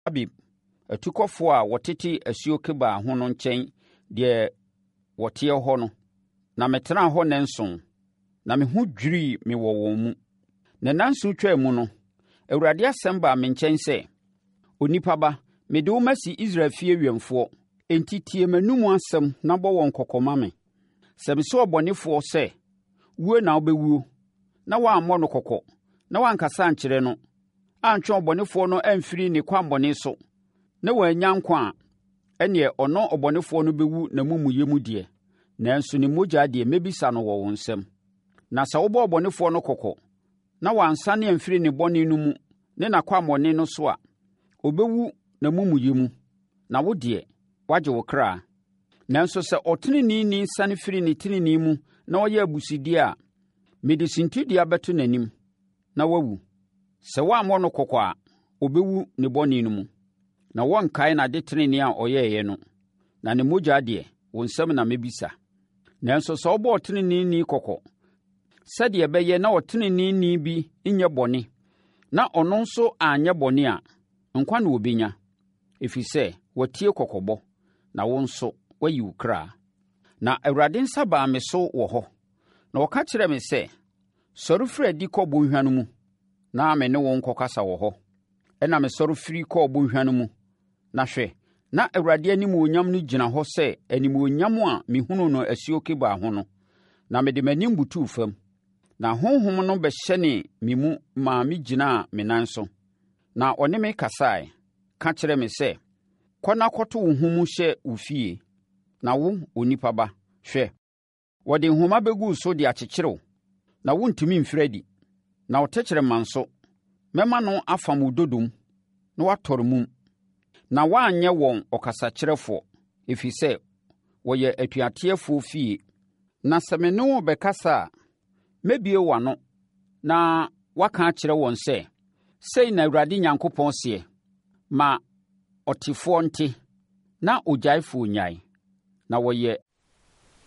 Abib, atukɔfoɔ a wɔtete asuo Kebar ho no nkyɛn deɛ wɔteɛ hɔ no, na metenaa hɔ nnanson, na me ho dwirii me wɔ wɔn mu. Na nnanson twaa mu no, Awurade asɛm baa me nkyɛn sɛ, onipa ba, mede wo masi Israel fie awɛmfoɔ, enti tie m'anom asɛm na bɔ wɔn kɔkɔ ma me. Sɛ mesɛ ɔbɔnefoɔ sɛ, wuo na wobɛwuo, na woammɔ no kɔkɔ, na woankasa ankyerɛ no, antwe ɔbɔnefoɔ no amfiri ne kwanbɔne so, na wannya nkwa a, ɛnneɛ ɔno ɔbɔnefoɔ no bɛwu n'amumuyɛ mu deɛ, nanso ne mogya deɛ mɛbisa no wɔ wo nsam. Na sɛ wobɔ ɔbɔnefoɔ no kɔkɔ, na wansane amfiri ne bɔne no mu ne n'akwammɔne no so a, ɔbɛwu n'amumuyɛ mu, na wo deɛ, woagye wo kra. Nanso sɛ ɔteneneeni sane firi ne tenenee mu na ɔyɛ abusudeɛ a, mede sintidua bɛto n'anim, na wawu. Sɛ woammɔ no kɔkɔ a, ɔbɛwu ne bɔne no mu, na wɔnkae n'ade tenenee a ɔyɛeɛ no, na ne mogya deɛ, wo nsam na mɛbisa. Nanso sɛ wobɔ ɔteneneeni kɔkɔ, sɛdeɛ ɛbɛyɛ na ɔteneneeni bi nyɛ bɔne, na ɔno nso anyɛ bɔne a, nkwa na wɔbɛnya, ɛfiri sɛ watie kɔkɔbɔ, na wo nso wayi wo kra. Na Awurade nsa baa me so wɔ hɔ, na ɔka kyerɛɛ me sɛ, sɔre firi adi kɔ bɔnhwa no mu, na me ne wo nkɔkasa wɔ hɔ. Ɛna mesɔre firi kɔɔ bɔnhwa no mu, na hwɛ, na Awurade animuonyam no gyina hɔ sɛ animuonyam a mehunuu no asuo Kebar ho no, na mede m'anim butuu fam. Na honhom no bɛhyɛnee me mu maa megyinaa me nan so. Na ɔne me kasae, ka kyerɛ me sɛ, kɔ na kɔto wo ho mu hyɛ wo fie. Na wo, onipa ba, hwɛ, wɔde nhoma bɛgu so de akyekyere wo, na wontumi mfiri adi. Na wo tɛkrɛma nso, mɛma no afam wo dodom, na woatɔre mum. Na woanyɛ wɔn ɔkasakyerɛfoɔ, ɛfiri sɛ, wɔyɛ atuateɛfoɔ fie. Na sɛ me ne wo bɛkasa a, mɛbie w'ano, na woaka akyerɛ wɔn sɛ, sei na Awurade Onyankopɔn seɛ, ma ɔtefoɔ nte, na ogyaefoɔ nyae. Na wɔyɛ